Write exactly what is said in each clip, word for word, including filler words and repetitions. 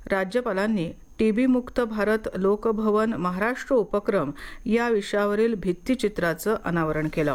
राज्यपालांनी टीबी मुक्त भारत लोकभवन महाराष्ट्र उपक्रम या विषयावरील भित्तिचित्राचं अनावरण केलं.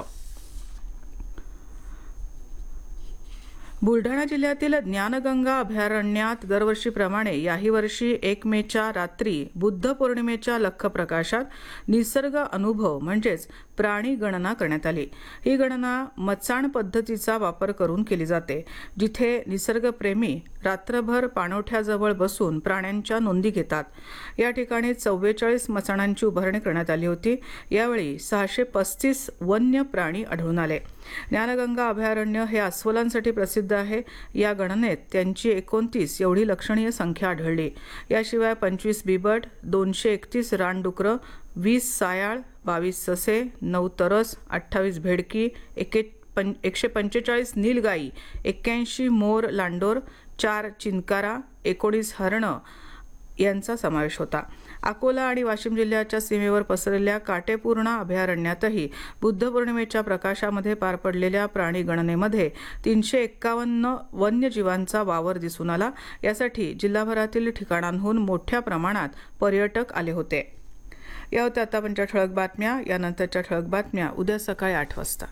बुलढाणा जिल्ह्यातील ज्ञानगंगा अभयारण्यात दरवर्षीप्रमाणे याही वर्षी एक मेच्या रात्री बुद्ध पौर्णिमेच्या लख्खप्रकाशात निसर्ग अनुभव म्हणजेच प्राणी गणना करण्यात आली. ही गणना मचाण पद्धतीचा वापर करून केली जाते, जिथे निसर्गप्रेमी रात्रभर पाणवठ्याजवळ बसून प्राण्यांच्या नोंदी घेतात. या ठिकाणी चव्वेचाळीस मचाणांची उभारणी करण्यात आली होती. यावेळी सहाशे पस्तीस वन्य प्राणी आढळून आले. ज्ञानगंगा अभयारण्य हे अस्वलांसाठी प्रसिद्ध आहे. या गणनेत त्यांची एकोणतीस एवढी लक्षणीय संख्या आढळली. याशिवाय पंचवीस बिबट, दोनशे एकतीस रानडुकरं, वीस सायाळ, बावीस ससे, नऊ तरस, अठ्ठावीस भेडकी, एके पं एकशे पंचेचाळीस नीलगाई, एक्क्याऐंशी मोर लांडोर, चार चिंकारा, एकोणीस हरणं यांचा समावेश होता. अकोला आणि वाशिम जिल्ह्याच्या सीमेवर पसरलेल्या काटेपूर्णा अभयारण्यातही बुद्ध पौर्णिमेच्या प्रकाशामध्ये पार पडलेल्या प्राणी गणनेमध्ये तीनशे एक्कावन्न वन्यजीवांचा वावर दिसून आला. यासाठी जिल्हाभरातील ठिकाणांहून मोठ्या प्रमाणात पर्यटक आले होते. या होत्या आतापर्यंतच्या ठळक बातम्या. यानंतरच्या ठळक बातम्या उद्या सकाळी आठ वाजता.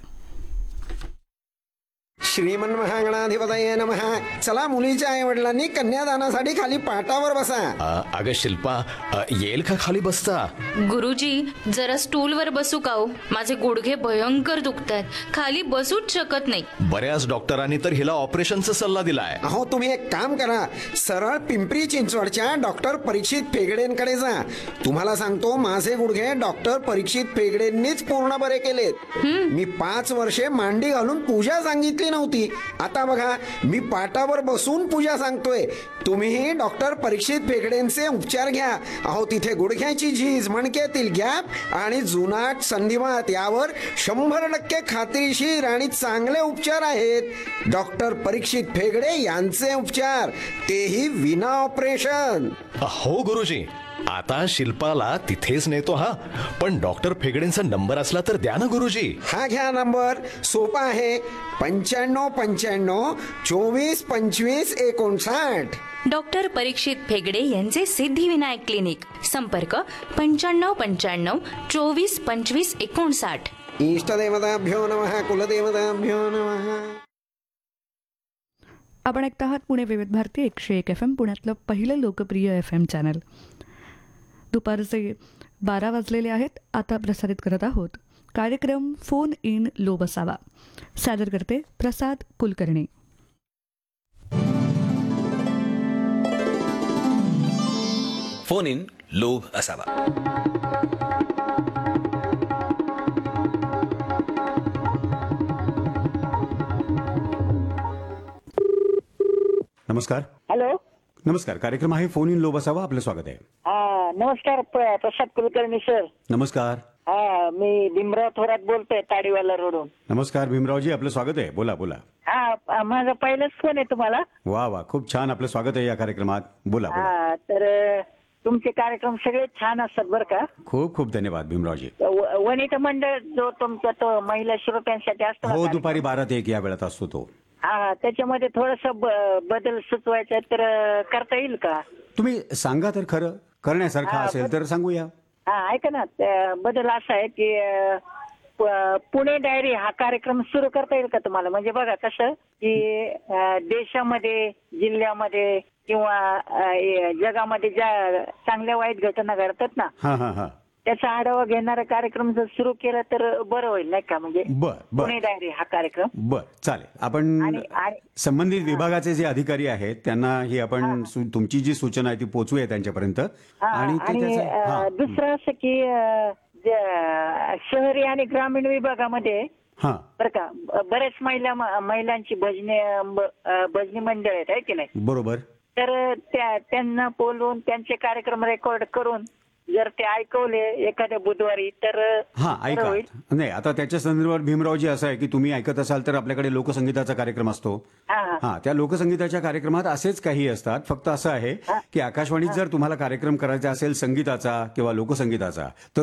श्रीमन्महागणाधिपतये नमः. चला, मुलीच्या आई वडिलांनी कन्यादानासाठी खाली पाटावर बसा. अगं शिल्पा, येईल का खाली बसता? गुरुजी, जरा स्टूल वर बसू का हो? माझे गुडघे भयंकर दुखतात, खाली बसूच शकत नाही. बऱ्याच डॉक्टरांनी तर हिला ऑपरेशनचा सल्ला दिलाय. अहो, तुम्ही एक काम करा, सरळ पिंपरी चिंचवडच्या डॉक्टर परीक्षित फेगडेंकडे जा. तुम्हाला सांगतो, माझे गुडघे डॉक्टर परीक्षित फेगडेंनीच पूर्ण बरे केलेत. मी पाच वर्षे मांडी घालून पूजा सांगितली नव्हती. आता बघा, मी पाटावर बसून पूजा सांगतोय. तुम्हीही डॉक्टर परीक्षित फेगडेंचे उपचार घ्या. अहो, तिथे गुडघ्याची झीज, मणक्यातील गॅप आणि जुनाट संधिवात यावर शंभर टक्के खात्रीशीर आणि चांगले उपचार आहेत. डॉक्टर परीक्षित फेगडे यांचे उपचार, तेही विना ऑपरेशन. हो गुरुजी, आता शिल्पाला तिथेच नेतो. हा, पण डॉक्टर फेगडेंचा नंबर असला तर द्या ना गुरुजी. हा घ्या नंबर, सोपा आहे. पंच्याण्णव पंच्याण्णव चोवीस पंचवीस एकोणसाठ. डॉक्टर परीक्षित फेगडे यांचे सिद्धिविनायक क्लिनिक. संपर्क पंच्याण्णव पंच्याण्णव चोवीस पंचवीस एकोणसाठ. इष्टदेवताभ्यो नमः, कुलदेवताभ्यो नमः. आपण ऐकत आहात पुणे विविध भारती एकशे एक एफ एम, पुण्यातलं पहिलं लोकप्रिय एफ एम चॅनल. दुपारचे बारा वाजलेले आहेत. आता प्रसारित करत आहोत कार्यक्रम फोन इन लोभ असावा. सादर करते प्रसाद कुलकर्णी. फोन इन लोभ असावा. नमस्कार. हॅलो, नमस्कार. कार्यक्रम आहे फोन इन लोभ असावा. आपलं स्वागत आहे. हा नमस्कार, प्र- प्रसाद कुलकर्णी सर. नमस्कार. हा, मी भीमराव थोरात बोलतोय, ताडीवाला रोडून. नमस्कार भीमरावजी, आपलं स्वागत आहे. बोला बोला. हा, माझा पहिलाच फोन आहे तुम्हाला. वा वा, खूप छान. आपलं स्वागत आहे या कार्यक्रमात. बोला बोला. हा, तर तुमचे कार्यक्रम सगळे छान असतात बरं का. खूप खूप धन्यवाद भीमरावजी. व- वनिता मंडळ जो तुमचा तो महिला श्रोत्यांसाठी असतो ना हो, कार्यक्रम? दुपारी बारा ते एक या वेळात असतो तो. हा, त्याच्यामध्ये थोडस बदल सुचवायचा आहे, तर करता येईल का? तुम्ही सांगा तर खरं. करण्यासारखं हा, असेल तर सांगूया. हा, ऐका ना, त्या बदल असा आहे की अ, प- पुणे डायरी हा कार्यक्रम सुरू करता येईल का तुम्हाला? म्हणजे बघा कसं की अ, देशामध्ये, जिल्ह्यामध्ये किंवा अ, ए- जगामध्ये ज्या चांगल्या वाईट घटना घडतात ना, हा हा हा त्याचा आढावा घेणारा कार्यक्रम जर सुरू केला तर बरं होईल, नाही का? म्हणजे बर बर पुणे डायरी हा कार्यक्रम. बर चालेल. आपण आणि- आणि- संबंधित विभागाचे जे अधिकारी आहेत त्यांना ही आपण सु- तुमची जी सूचना आहे ती पोहोचूया त्यांच्यापर्यंत. हा, आणि ते आणि त्याचं- अ, हा. दुसरं असं की अ, जे शहरी आणि ग्रामीण विभागामध्ये हा बरं का, ब- बऱ्याच महिला महिलांची भजने ब- अ, भजनी मंडळ आहेत, आहे की नाही? बरोबर. तर त्या त्यांना बोलवून त्यांचे कार्यक्रम रेकॉर्ड करून जर ते ऐकवले एखाद्या बुधवारी तर हा बरं ऐका. होईल. नाही, आता त्याच्या संदर्भात भीमरावजी असं आहे की तुम्ही ऐकत असाल तर आपल्याकडे लोकसंगीताचा कार्यक्रम असतो. हा, हा. हा, त्या लोकसंगीताच्या कार्यक्रमात असेच काही असतात. फक्त असं आहे की आकाशवाणीत जर तुम्हाला कार्यक्रम करायचा असेल संगीताचा किंवा लोकसंगीताचा तर